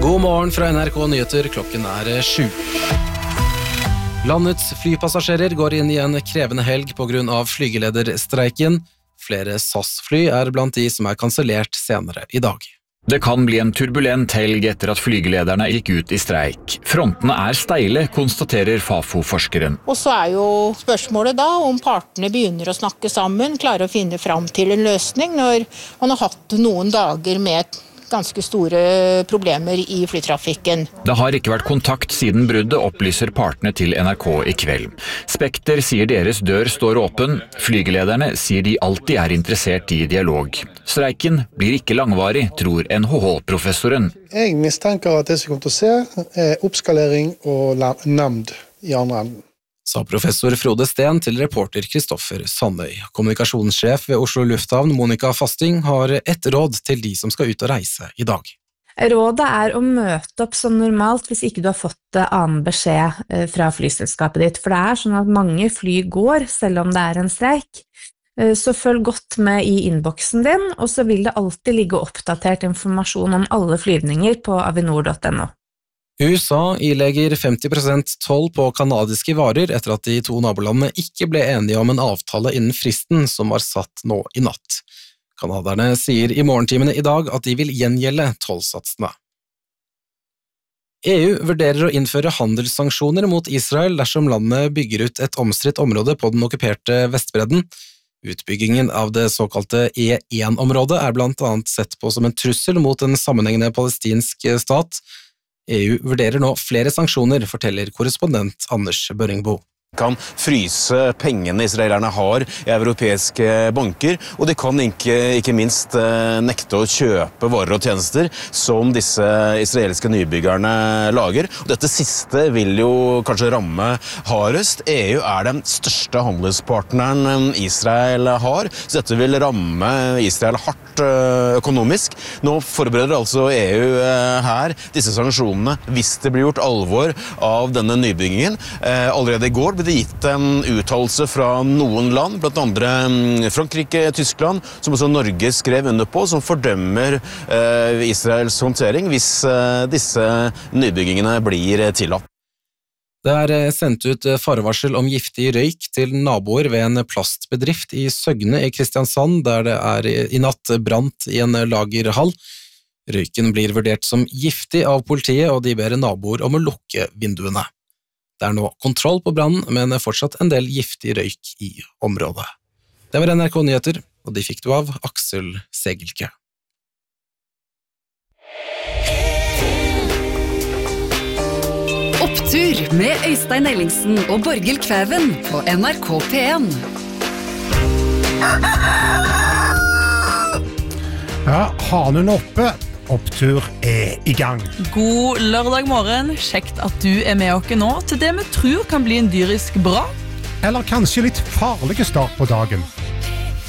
God morgen fra NRK Nyheter, klokken 7. Landets flypassasjerer går inn i en krevende helg på grunn av flygelederstreiken. Flere SAS-fly blant de som kansellert senere i dag. Det kan bli en turbulent helg etter at flygelederne gikk ut i streik. Frontene steile, konstaterer Fafo-forskeren. Og så jo spørsmålet da om partene begynner å snakke sammen, klarer å finne fram til en løsning når man har hatt noen dager med ganske store problemer i flytrafikken. Det har ikke vært kontakt siden bruddet, opplyser partene til NRK i kveld. Spekter sier deres dør står åpen. Flygelederne sier de alltid interessert i dialog. Streiken blir ikke langvarig, tror NHH-professoren. Jeg mistenker at det som kommer til å se oppskalering og nemnd i andre enden. Sa professor Frode Steen til reporter Kristoffer Sandøy. Kommunikasjonssjef ved Oslo Lufthavn, Monica Fasting, har ett råd til de som skal ut og reise i dag. Rådet å møte opp som normalt hvis ikke du har fått annen beskjed fra flyselskapet ditt, for det sånn at mange fly går selv om det en streik. Så følg godt med i innboksen din, og så vil det alltid ligge oppdatert informasjon om alle flyvninger på avinor.no. USA ilegger 50% toll på kanadiske varer etter at de to nabolandene ikke ble enige om en avtale innen fristen som var satt nå i natt. Kanaderne sier i morgentimene i dag at de vil gjengjelde tollsatsene. EU vurderer å innføre handelssanksjoner mot Israel dersom landet bygger ut et omstridt område på den okkuperte Vestbredden. Utbyggingen av det såkalte E1-området blant annet sett på som en trussel mot en sammenhengende palestinsk stat. EU vurderer nå flere sanksjoner, forteller korrespondent Anders Børingbo. Kan fryse pengene israelerne har i europeiske banker, og de kan ikke minst nekte å kjøpe varer og tjenester som disse israelske nybyggerne lager. Dette siste vil jo kanskje ramme hardest. EU den største handelspartneren Israel har, så dette vil ramme Israel hardt økonomisk. Nå forbereder altså EU her disse sanksjonene hvis det blir gjort alvor av denne nybyggingen. Allerede i går ble det gitt en uttalelse fra noen land, blant andre Frankrike, Tyskland, som også Norge skrev under på, som fordømmer Israels håndtering hvis disse nybyggingene blir tillatt. Det sendt ut farevarsel om giftig røyk til naboer ved en plastbedrift i Søgne i Kristiansand, der det i natt brant i en lagerhall. Røyken blir vurdert som giftig av politiet, og de ber naboer om å lukke vinduene. Det nå kontroll på brannen, men fortsatt en del giftig røyk i området. Det var NRK Nyheter, og de fikk du av Aksel Segelke. Opptur med Øystein Ellingsen og Borghild Kvæven på NRK P1. Ja, hanen oppe. Opptur i gang. God lørdag morgen. Kjekt at du med oss nå til det vi tror kan bli en dyrisk bra. Eller kanskje litt farlig start på dagen.